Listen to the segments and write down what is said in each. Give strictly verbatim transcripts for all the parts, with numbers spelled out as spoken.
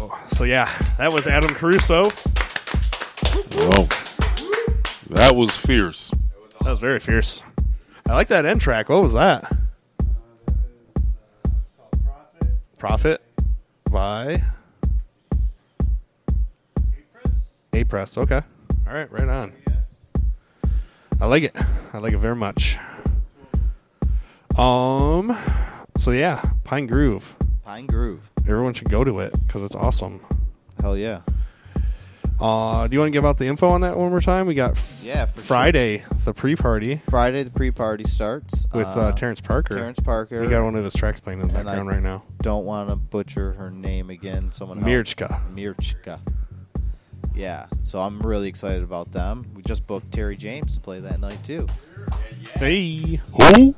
So yeah, that was Adam Caruso. Oh, that was fierce. That was very fierce. I like that end track. What was that? Uh, that is uh, it's called Profit. Profit by A-Press? A-Press. Okay. All right, right on. Yes. I like it. I like it very much. Um. So yeah, Pine Groove. Pine Groove. Everyone should go to it because it's awesome. Hell yeah. Uh, do you want to give out the info on that one more time? We got Yeah, for Friday, the pre-party sure. Friday, the pre-party starts. with uh, Terrence Parker. Terrence Parker. We got one of his tracks playing in the And background I- right now. Don't want to butcher her name again. Someone help. Mirchka. Mirchka. Yeah, so I'm really excited about them. We just booked Terry James to play that night, too. Hey. Who?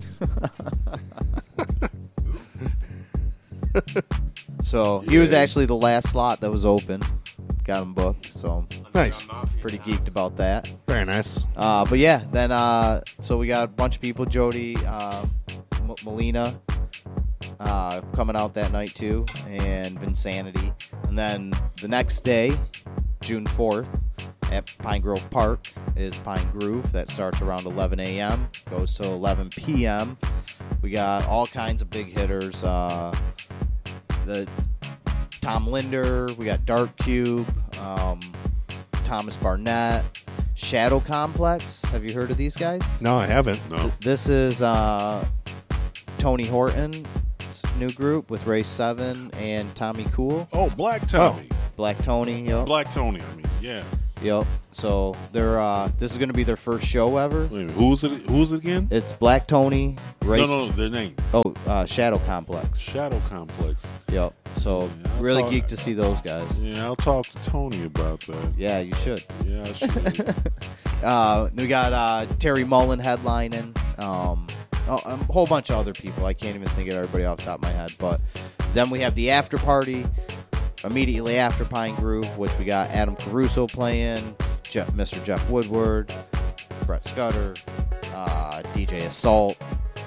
So he was actually the last slot that was open. Got him booked, so Nice. I'm pretty geeked about that. Very nice. Uh, but yeah, then uh, so we got a bunch of people. Jody, uh, M- Molina uh, coming out that night too, and Vinsanity. And then the next day, June fourth, at Pine Grove Park is Pine Groove. That starts around eleven a.m. goes till eleven p.m. We got all kinds of big hitters. Uh, the Tom Linder. We got Dark Cube. Um, Thomas Barnett. Shadow Complex. Have you heard of these guys? No, I haven't. No. This is uh, Tony Horton's new group with Ray Seven and Tommy Cool. Oh, Black Tommy. Black Tony. Yep. Black Tony, I mean, yeah. Yep. So they're uh, this is going to be their first show ever. Wait a minute, who's it? Who's it again? It's Black Tony. Ray No, no, no, their name. Oh, uh, Shadow Complex. Shadow Complex. Yep. So Yeah, I'll really talk- geeked to see those guys. Yeah, I'll talk to Tony about that. Yeah, you should. Yeah, I should. Uh, we got uh, Terry Mullen headlining. Um, oh, a whole bunch of other people. I can't even think of everybody off the top of my head. But then we have the after party immediately after Pine Groove, which we got Adam Caruso playing, Jeff, Mister Jeff Woodward, Brett Scudder, uh, D J Assault,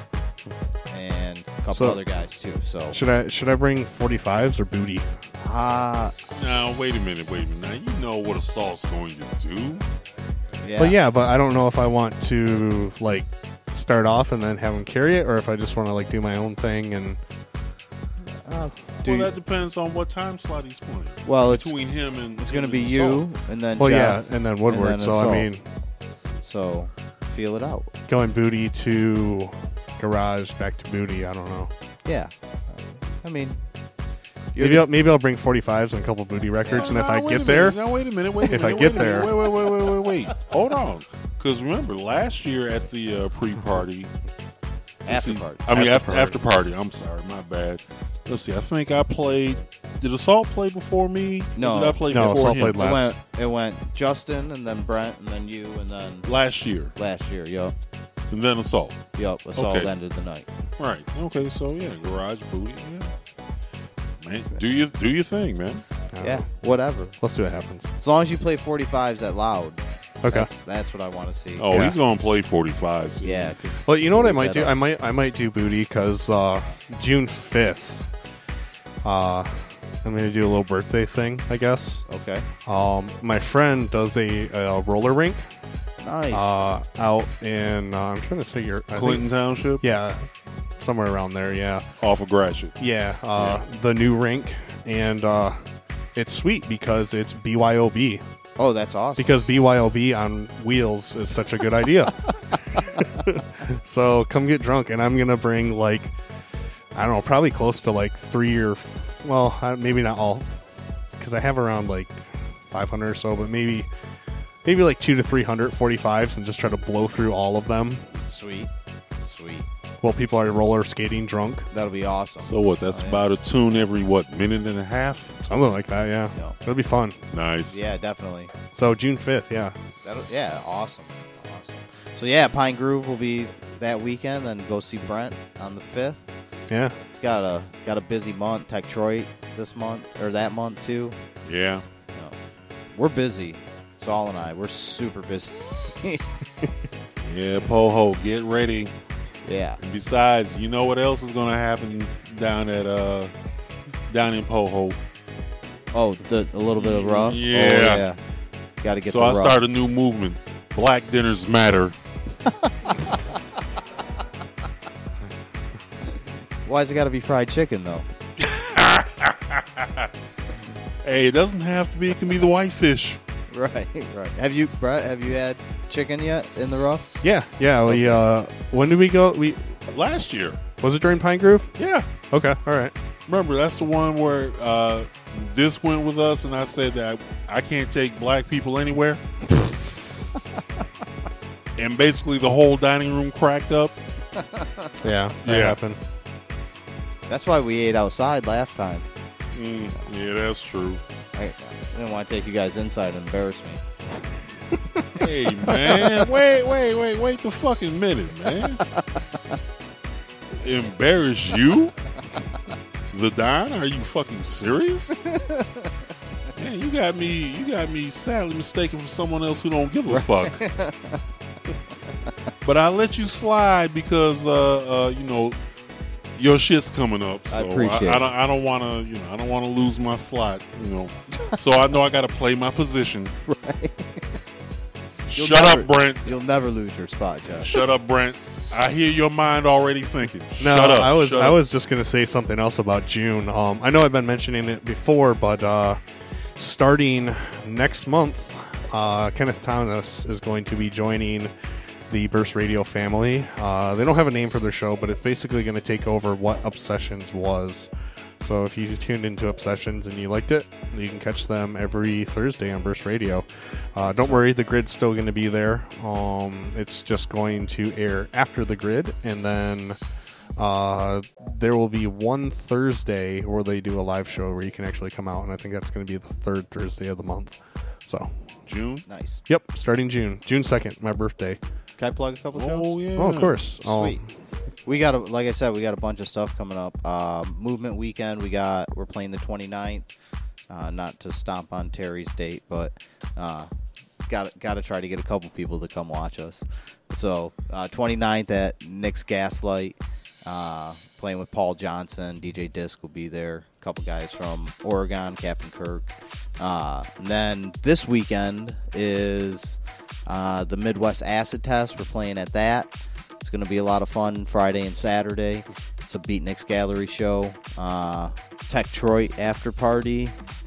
and a couple So- other guys too. So, Should I should I bring forty-fives or booty? uh, Now, wait a minute, wait a minute. Now, you know what Assault's going to do. yeah. Well, yeah, but I don't know if I want to like start off and then have him carry it, or if I just want to like do my own thing and. Uh, do Well, you- that depends on what time slot he's playing. well, it's Between him and it's him going to and be Assault. you, and then Well, Jeff, yeah, and then Woodward. then so I Assault. mean, So feel it out. going booty to garage, back to booty. I don't know. Yeah. I mean, you're Maybe the- I'll, maybe I'll bring forty-fives and a couple booty records, and if Now, I wait get a there, minute. Now, wait a minute, wait a If minute. I wait get a minute. there- Wait, wait, wait, wait, wait, wait. Hold on. Because remember, last year at the uh, pre-party. let's after see, party. I mean, After after, party. after party. I'm sorry, my bad. Let's see. I think I played. Did Assault play before me? Or No. Did I play No, before Assault him? played It last. went, it went Justin, and then Brent, and then you, and then Last year. last year. Yup. And then Assault. Yup. Assault Okay. ended the night. Right. Okay, so yeah, garage booty. Yeah. Man, do you do your thing, man. Uh, Yeah. Whatever. Let's see what happens. As long as you play forty-fives at loud. Okay. That's, that's what I want to see. Oh, Yeah. he's gonna play forty-fives. Yeah. 'cause Well, you know what I leave might that do? up. I might I might do booty because uh, June fifth. Uh, I'm gonna do a little birthday thing, I guess. Okay. Um, my friend does a, a roller rink Nice. uh, out in. Uh, I'm trying to figure. I think- Clinton Township. yeah, somewhere around there. Yeah, Off of Gratiot. yeah. Uh, The new rink, and uh, it's sweet because it's B Y O B. oh, that's awesome. Because B Y O B on wheels is such a good idea. So come get drunk, and I'm gonna bring like I don't know, probably close to like three or well, I- maybe not all, because I have around like five hundred or so, but maybe maybe like two to three hundred forty-fives, and just try to blow through all of them Sweet. Sweet. while people are roller skating drunk, That'll be awesome. So what? That's Oh, yeah. about a tune every what minute and a half. something like that. Yeah, Yeah. it'll be fun. Nice. Yeah, definitely. So June fifth, yeah. That'll, yeah, awesome. Awesome. So, yeah, Pine Groove will be that weekend. Then go see Brent on the fifth. Yeah, He's got a got a busy month. Detroit this month, or that month, too. Yeah. You know, we're busy. Saul and I, we're super busy. Yeah, Poho, get ready. yeah. And besides, you know what else is gonna happen down at uh down in Poho? Oh, the, a little bit of raw. Yeah. Oh, yeah. Got to get So the I raw. started a new movement. Black dinners matter. Why's it got to be fried chicken though? Hey, it doesn't have to be. It can be the white fish. Right, right. Have you, Brett? Have you had chicken yet in the raw? Yeah, yeah. We uh, when did we go? We Last year. was it during Pine Grove? Yeah. Okay, all right. Remember, that's the one where uh, this went with us, and I said that I can't take black people anywhere. And basically, the whole dining room cracked up. Yeah, that Yeah. happened. That's why we ate outside last time. Mm, yeah, that's true. I, I didn't want to take you guys inside and embarrass me. Hey, man. Wait, wait, wait, wait the fucking minute, man. Embarrass you? The Don? Are you fucking serious? Man, you got me you got me sadly mistaken for someone else who don't give a fuck. But I let you slide because uh, uh, you know, your shit's coming up. So I appreciate I, I it. don't I don't wanna you know, I don't wanna lose my slot, you know. So I know I gotta play my position. Right. You'll Shut never- up, Brent. You'll never lose your spot, Josh. Shut up, Brent. I hear your mind already thinking. No, Shut up. I was Shut I up. was just gonna say something else about June. Um, I know I've been mentioning it before, but uh, starting next month, uh, Kenneth Thomas is going to be joining the Burst Radio family. Uh, they don't have a name for their show, but it's basically going to take over what Obsessions was. So if you tuned into Obsessions and you liked it, you can catch them every Thursday on Burst Radio. Uh, don't worry, the grid's still going to be there. Um, it's just going to air after the grid, and then uh, there will be one Thursday where they do a live show where you can actually come out, and I think that's going to be the third Thursday of the month. So, June? Nice. yep, starting June. June second, my birthday. Can I plug a couple shows? Oh, yeah. Oh, of course. Sweet. Um, We got, a, like I said, we got a bunch of stuff coming up. Uh, movement weekend, we got, we're playing the twenty-ninth. Uh, not to stomp on Terry's date, but uh, got got to try to get a couple people to come watch us. So uh, twenty-ninth at Nick's Gaslight, uh, playing with Paul Johnson. D J Disc will be there. A couple guys from Oregon, Captain Kirk. Uh, and then this weekend is uh, the Midwest Acid Test. We're playing at that. It's going to be a lot of fun Friday and Saturday. It's a Beatniks Gallery show. Uh, Techtroid After Party.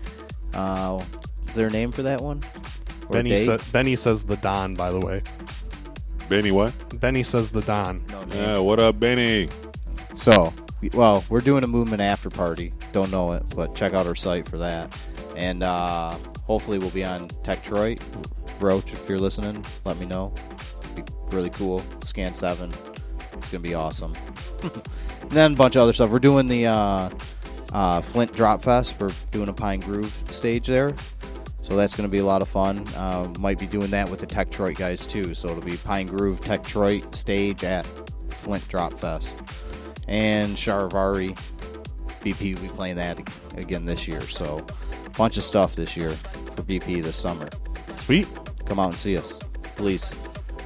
Uh, is there a name for that one? Or a Benny, date? sa- Benny says the Don, by the way. Benny what? Benny says the Don. No name. Yeah, what up, Benny? So, we- well, we're doing a movement after party. Don't know it, but check out our site for that. And uh, hopefully we'll be on Techtroid. Roach, if you're listening, let me know. It'd be really cool. Scan seven. It's going to be awesome. And then a bunch of other stuff. We're doing the uh, uh, Flint Drop Fest. We're doing a Pine Groove stage there. So that's going to be a lot of fun. Uh, might be doing that with the Techtroid guys too. So it'll be Pine Groove Techtroid stage at Flint Drop Fest. And Charivari B P will be playing that again this year. So a bunch of stuff this year for B P this summer. Sweet. Come out and see us, please.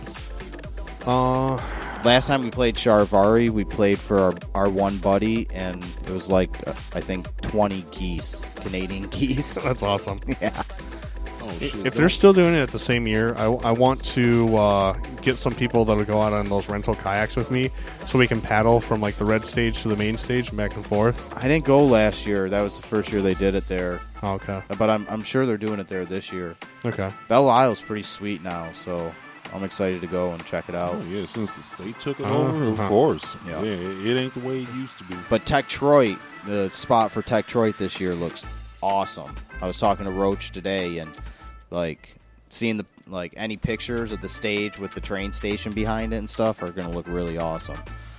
Uh, Last time we played Charivari, we played for our, our one buddy, and it was like, uh, I think, twenty geese, Canadian geese. that's awesome. Yeah. Oh, shit. If they're still doing it at the same year, I, I want to uh, get some people that'll go out on those rental kayaks with me so we can paddle from like the red stage to the main stage and back and forth. I didn't go last year. That was the first year they did it there. Oh, okay. But I'm, I'm sure they're doing it there this year. Okay. Belle Isle's pretty sweet now, so I'm excited to go and check it out. Oh, yeah, since the state took it Uh-huh. over, of course. Yeah. Yeah, it, it ain't the way it used to be. But Techtroid, the spot for Techtroid this year looks awesome. I was talking to Roach today, and like seeing the like any pictures of the stage with the train station behind it and stuff are going to look really awesome.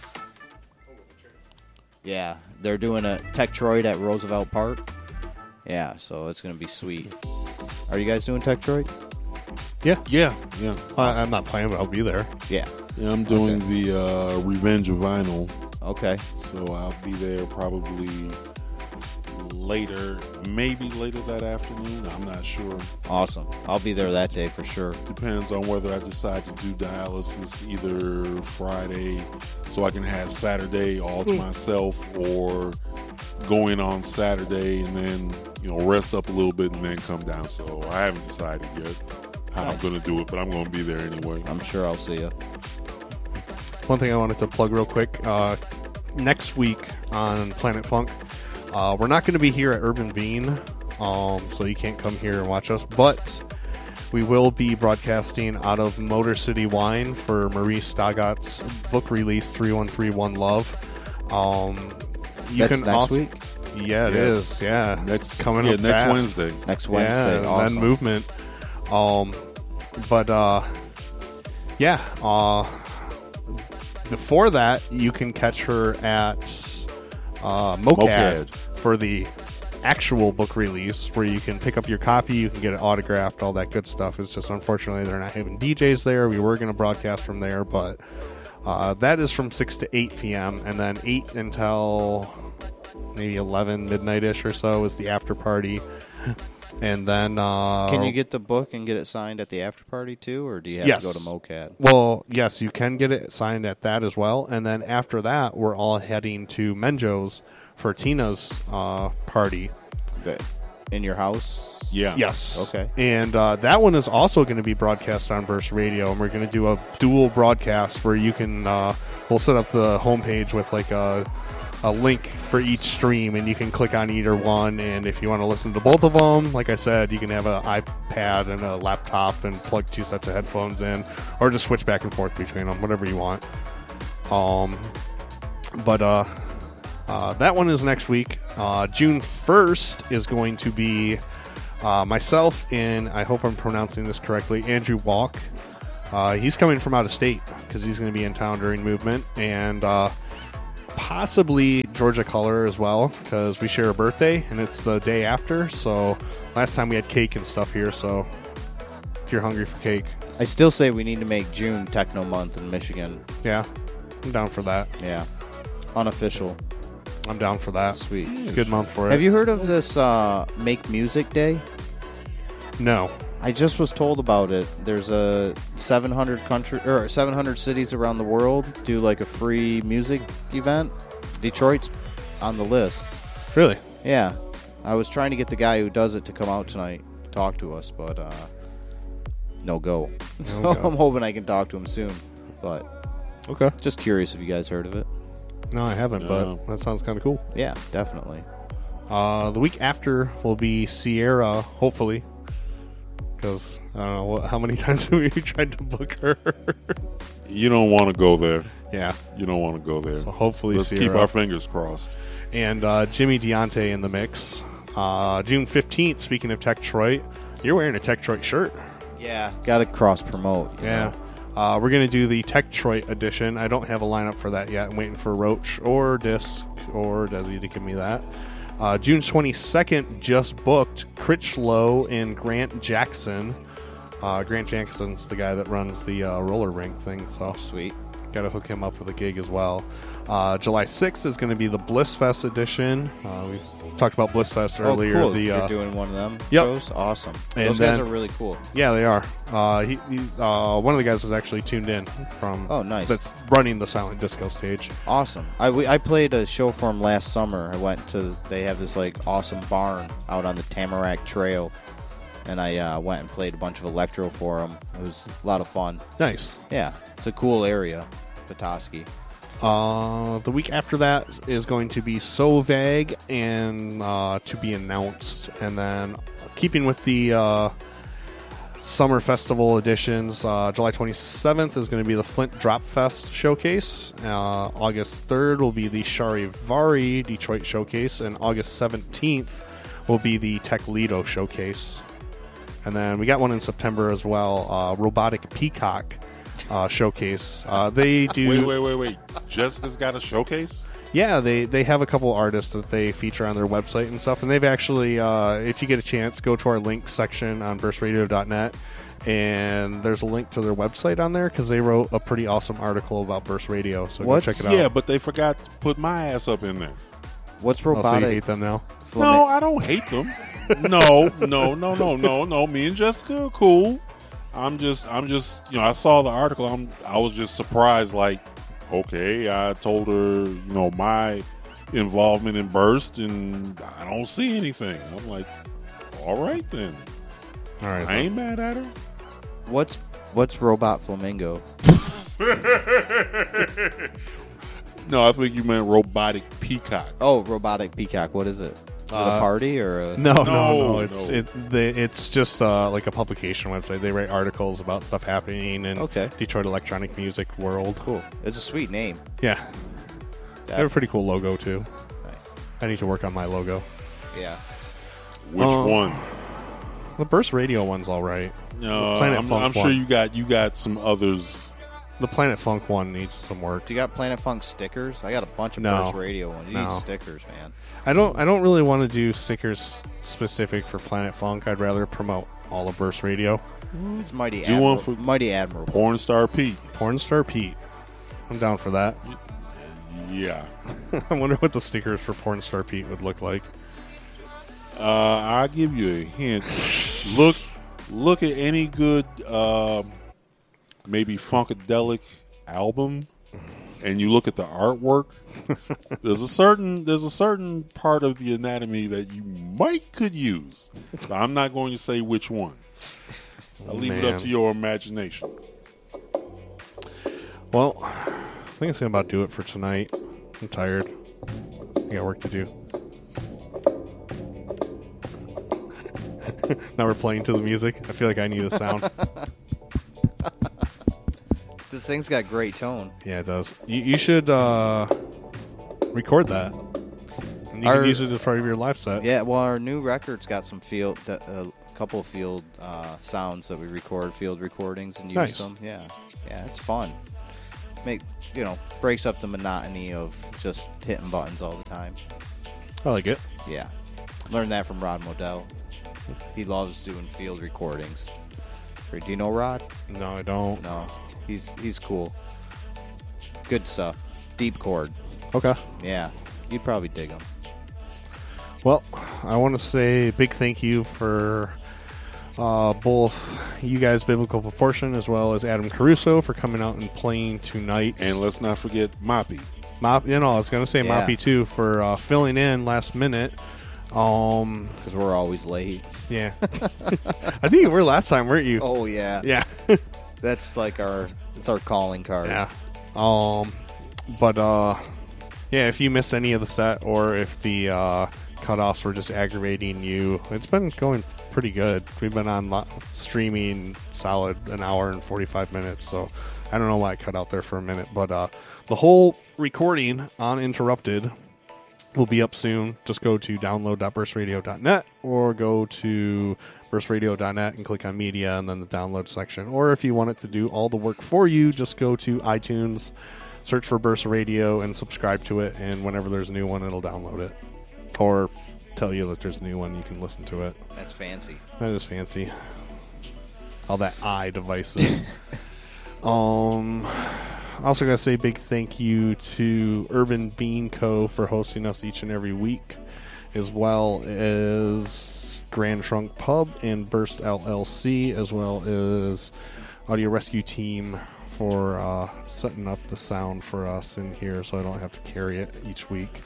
Yeah, they're doing a Techtroid at Roosevelt Park. Yeah, so it's going to be sweet. Are you guys doing Techtroid? Yeah. Yeah, yeah. I, I'm not playing, but I'll be there. Yeah. Yeah, I'm doing the uh, Revenge of Vinyl, Okay. so I'll be there probably later, maybe later that afternoon. I'm not sure. Awesome. I'll be there that day for sure. Depends on whether I decide to do dialysis either Friday, so I can have Saturday all to myself, or go in on Saturday and then, you know, rest up a little bit and then come down. So I haven't decided yet how Nice. I'm going to do it, but I'm going to be there anyway. I'm sure I'll see you. One thing I wanted to plug real quick. Uh, next week on Planet Funk, uh, we're not going to be here at Urban Bean, um, so you can't come here and watch us, but we will be broadcasting out of Motor City Wine for Maurice Stagot's book release, three one three one Love. Um, you That's can next also, week? Yeah, it Yes. is. Yeah, Next, coming yeah, up next fast. Wednesday. Next Wednesday. Yeah, awesome. then movement. Um, but uh, yeah. Uh, before that, you can catch her at uh, MoCAD, MoCAD. for the actual book release, where you can pick up your copy, you can get it autographed, all that good stuff. It's just unfortunately they're not having D Js there. We were going to broadcast from there, but uh, that is from six to eight p.m. and then eight until maybe eleven midnight-ish or so is the after party. And then uh, Can you get the book and get it signed at the after party too, or do you have Yes. to go to MoCAD? Well, yes, you can get it signed at that as well. And then after that, we're all heading to Menjo's for Tina's uh, party. But in your house? Yeah. Yes. Okay. And uh, that one is also going to be broadcast on Burst Radio, and we're going to do a dual broadcast where you can. Uh, we'll set up the homepage with like a a link for each stream, and you can click on either one. And if you want to listen to both of them, like I said, you can have an iPad and a laptop and plug two sets of headphones in, or just switch back and forth between them, whatever you want. Um, but uh. Uh, that one is next week. Uh, June first is going to be uh, myself and, I hope I'm pronouncing this correctly, Andrew Walk. Uh, he's coming from out of state because he's going to be in town during movement. And uh, possibly Georgia Color as well, because we share a birthday and it's the day after. So last time we had cake and stuff here. So if you're hungry for cake, I still say we need to make June Techno Month in Michigan. yeah, I'm down for that. Yeah. Unofficial. I'm down for that. Sweet. It's a good month for it. Have you heard of this uh, Make Music Day? No. I just was told about it. There's a seven hundred country or seven hundred cities around the world do like a free music event. Detroit's on the list. Really? Yeah. I was trying to get the guy who does it to come out tonight, talk to us, but uh, no go. So go. I'm hoping I can talk to him soon. But Okay. just curious if you guys heard of it. No, I haven't, No. but that sounds kind of cool. Yeah, definitely. Uh, the week after will be Sierra, hopefully. Because I don't know what, how many times have we tried to book her. You don't want to go there. Yeah, You don't want to go there. so hopefully Let's Sierra. keep our fingers crossed. And uh, Jimmy Deontay in the mix. Uh, June fifteenth, speaking of Techtroit, you're wearing a Techtroit shirt. Yeah. Got to cross promote. you Yeah. know. Uh, we're going to do the Techtroit edition. I don't have a lineup for that yet. I'm waiting for Roach or Disc or Desi to give me that. Uh, June twenty-second, just booked Critchlow and Grant Jackson. Uh, Grant Jackson's the guy that runs the uh, roller rink thing, so Sweet. got to hook him up with a gig as well. Uh, July sixth is going to be the Blissfest edition. Uh, we talked about Blissfest earlier. Oh, cool. The, You're uh, doing one of them Yep. shows? Awesome. And Those guys then- are really cool. Yeah, they are. Uh, he, he, uh, one of the guys was actually tuned in from. Oh, nice. That's running the Silent Disco stage. Awesome. I, we, I played a show for them last summer. I went to, they have this like awesome barn out on the Tamarack Trail. And I uh, went and played a bunch of electro for them. It was a lot of fun. Nice. Yeah, it's a cool area, Petoskey. Uh, the week after that is going to be So Vague and uh, To Be Announced. And then, keeping with the uh, Summer Festival editions, uh, July twenty-seventh is going to be the Flint Drop Fest Showcase. Uh, August third will be the Charivari Detroit Showcase. And August seventeenth will be the Tech Lido Showcase. And then we got one in September as well, uh, Robotic Peacock uh, Showcase. Uh, they do... Wait, wait, wait, wait. Jessica's got a showcase? Yeah, they, they have a couple artists that they feature on their website and stuff, and they've actually, uh, if you get a chance, go to our links section on burst radio dot net, and there's a link to their website on there because they wrote a pretty awesome article about Burst Radio, so What's- go check it out. Yeah, but they forgot to put my ass up in there. What's Oh, so you robotic? hate them now? No, I don't hate them. no, no, no, no, no, no. Me and Jessica are cool. I'm just, I'm just, you know, I saw the article. I'm, I was just surprised. Like, okay, I told her, you know, my involvement in Burst, and I don't see anything. I'm like, all right then. All right. I ain't mad at her. What's what's Robot Flamingo? No, I think you meant Robotic Peacock. Oh, Robotic Peacock. What is it? Is it Uh, a party or a... No, no, No, no. It's no. it. They, it's just uh, like a publication website. They write articles about stuff happening in Okay. Detroit electronic music world. Cool. It's a sweet name. Yeah, they have a pretty cool logo too. Nice. I need to work on my logo. Yeah. Which Uh, one? The Burst Radio one's all right. No, Planet I'm, Funk I'm sure one. you got you got some others. The Planet Funk one needs some work. Do you got Planet Funk stickers? I got a bunch of No. Burst Radio ones. You No. need stickers, man. I don't. I don't really want to do stickers specific for Planet Funk. I'd rather promote all of Burst Radio. It's mighty. Do one admir- for- mighty admirable. Porn Star Pete. Porn Star Pete. I'm down for that. Yeah. I wonder what the stickers for Porn Star Pete would look like. Uh, I'll give you a hint. look, look at any good, um, maybe funkadelic album, and you look at the artwork. there's a certain there's a certain part of the anatomy that you might could use. But I'm not going to say which one. I'll leave it Man. up to your imagination. Well, I think it's gonna about do it for tonight. I'm tired. I got work to do. Now we're playing to the music. I feel like I need a sound. This thing's got great tone. Yeah, it does. You, you should uh, record that. And you Our- can use it as part of your live set. Yeah, well, our new record's got some field, a uh, couple of field uh, sounds that we record, field recordings, and use Nice. them. Yeah, yeah, it's fun. Make you know, breaks up the monotony of just hitting buttons all the time. I like it. Yeah, learned that from Rod Modell. He loves doing field recordings. Do you know Rod? No, I don't. No, he's he's cool. Good stuff. Deep chord. Okay. Yeah, you'd probably dig him. Well, I want to say a big thank you for uh, both you guys, Biblical Proportion, as well as Adam Caruso for coming out and playing tonight. And let's not forget Moppy. Mop, you know, I was going to say Yeah. Moppy too for uh, filling in last minute. Um, Because we're always late. yeah, I think you were last time, weren't you? Oh yeah, Yeah, that's like our it's our calling card. yeah. Um, but uh, yeah, if you missed any of the set or if the uh, cutoffs were just aggravating you, it's been going pretty good. We've been on lo- streaming solid an hour and forty-five minutes, so I don't know why I cut out there for a minute, but uh, the whole recording uninterrupted will be up soon. Just go to download dot burst radio dot net or go to burst radio dot net and click on media and then the download section. Or if you want it to do all the work for you, just go to iTunes, search for Burst Radio and subscribe to it, and whenever there's a new one, it'll download it. Or tell you that there's a new one, you can listen to it. That's fancy. That is fancy. All that i devices. um, also got to say a big thank you to Urban Bean Co. for hosting us each and every week, as well as Grand Trunk Pub and Burst L L C, as well as Audio Rescue Team for uh, setting up the sound for us in here so I don't have to carry it each week.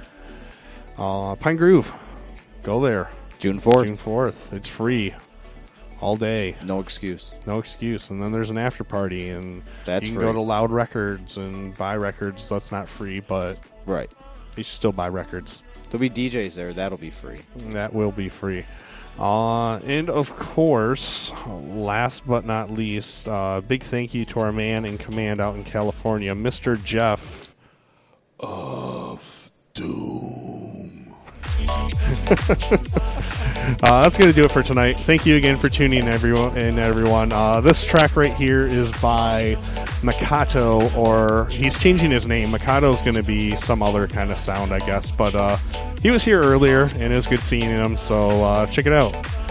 Uh, Pine Groove. Go there. June fourth. June fourth. It's free. All day. No excuse. No excuse. And then there's an after party, and That's you can free. go to Loud Records and buy records. That's not free, but Right. you should still buy records. There'll be D Js there. That'll be free. That will be free. Uh, and of course, last but not least, uh, big thank you to our man in command out in California, Mister Jeff. Of Doom. Uh, that's going to do it for tonight. Thank you again for tuning in, everyone. And everyone, uh, this track right here is by Makato, or he's changing his name. Makato's going to be some other kind of sound, I guess. But uh, he was here earlier, and it was good seeing him. So uh, check it out.